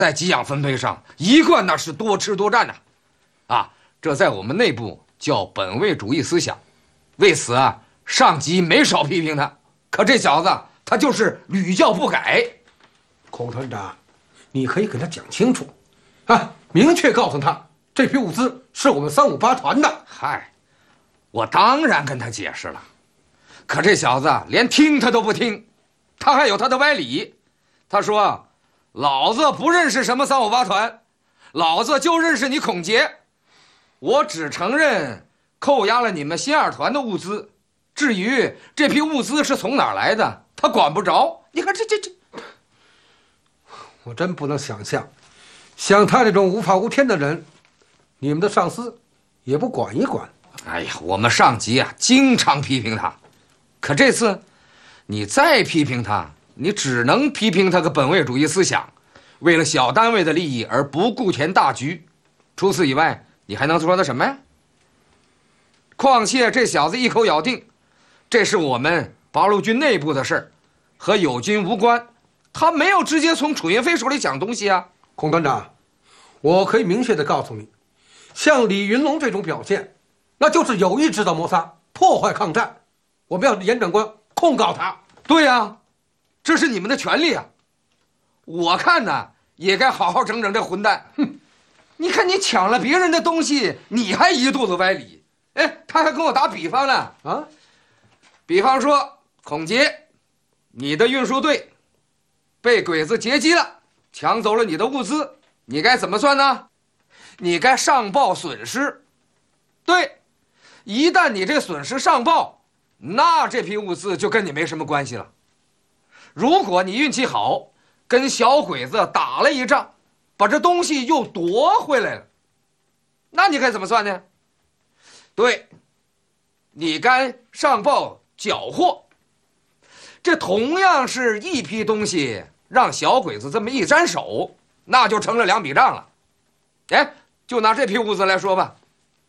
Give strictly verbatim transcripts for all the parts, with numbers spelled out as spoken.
在给养分配上一贯那是多吃多占呐、啊，啊，这在我们内部叫本位主义思想。为此啊，上级没少批评他，可这小子他就是屡教不改。 孔团长，你可以跟他讲清楚，啊，明确告诉他这批物资是我们三五八团的。 嗨，我当然跟他解释了，可这小子连听他都不听，他还有他的歪理。他说：“老子不认识什么三五八团，老子就认识你孔杰。我只承认扣押了你们新二团的物资，至于这批物资是从哪儿来的，他管不着。你看这这这， 我真不能想象，像他这种无法无天的人，你们的上司也不管一管。 哎呀，我们上级啊，经常批评他，可这次你再批评他，你只能批评他个本位主义思想，为了小单位的利益而不顾全大局。除此以外，你还能说他什么呀？况且这小子一口咬定，这是我们八路军内部的事儿，和友军无关。他没有直接从楚云飞手里抢东西啊。 孔团长，我可以明确的告诉你，像李云龙这种表现，那就是有意制造摩擦，破坏抗战。我们要严长官控告他。 对呀、啊，这是你们的权利啊。我看呢，也该好好整整这混蛋。哼，你看你抢了别人的东西，你还一肚子歪理。哎，他还跟我打比方呢啊，比方说孔杰，你的运输队被鬼子劫机了，抢走了你的物资，你该怎么算呢？你该上报损失。对，一旦你这损失上报，那这批物资就跟你没什么关系了。如果你运气好，跟小鬼子打了一仗，把这东西又夺回来了，那你该怎么算呢？对，你该上报缴获。这同样是一批东西，让小鬼子这么一沾手，那就成了两笔账了。哎，就拿这批物资来说吧，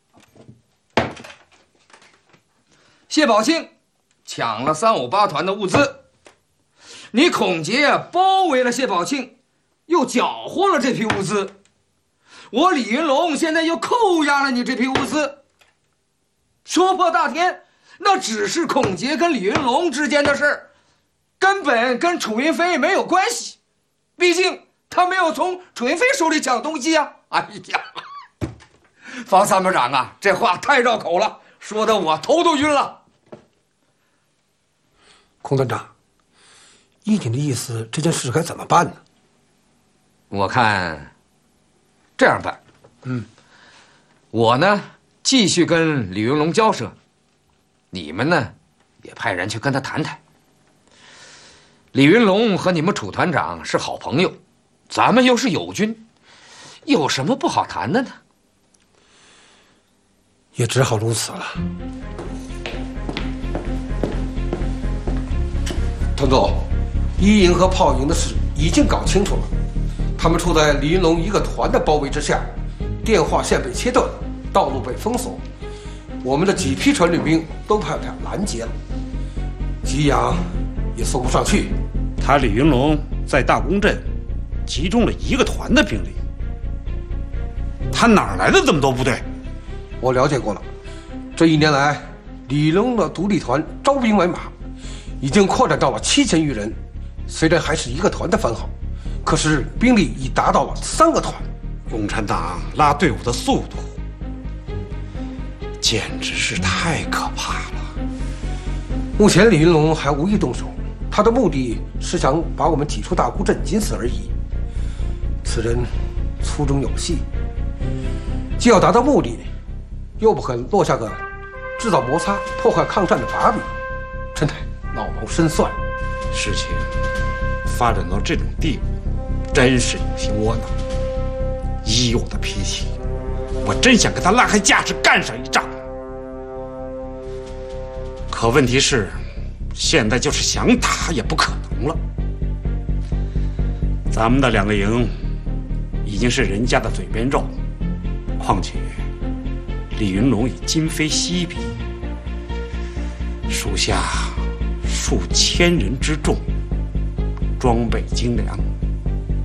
谢宝庆抢了三五八团的物资，你孔杰包围了谢宝庆，又缴获了这批物资，我李云龙现在又扣押了你这批物资。说破大天，那只是孔杰跟李云龙之间的事儿，根本跟楚云飞没有关系。毕竟他没有从楚云飞手里抢东西啊！哎呀，方参谋长啊，这话太绕口了，说的我头都晕了。 孔团长，依你的意思，这件事该怎么办呢？ 我看这样办，嗯，我呢继续跟李云龙交涉，你们呢也派人去跟他谈谈。李云龙和你们楚团长是好朋友，咱们又是友军，有什么不好谈的呢？ 也只好如此了。团总，一营和炮营的事已经搞清楚了，他们处在李云龙一个团的包围之下，电话线被切断，道路被封锁，我们的几批传令兵都被他拦截了，给养也送不上去。 他李云龙在大公镇集中了一个团的兵力，他哪儿来的这么多部队？ 我了解过了，这一年来，李云龙的独立团招兵买马，已经扩展到了七千余人。虽然还是一个团的番号，可是兵力已达到了三个团。 共产党拉队伍的速度简直是太可怕了。 目前李云龙还无意动手，他的目的是想把我们挤出大沽镇，仅此而已。此人粗中有细，既要达到目的，又不肯落下个制造摩擦、破坏抗战的把柄，真乃老谋深算。 事情发展到这种地步，真是有些窝囊。依我的脾气，我真想跟他拉开架势干上一仗。可问题是，现在就是想打也不可能了。咱们的两个营已经是人家的嘴边肉，况且李云龙已今非昔比，属下数千人之众，装备精良，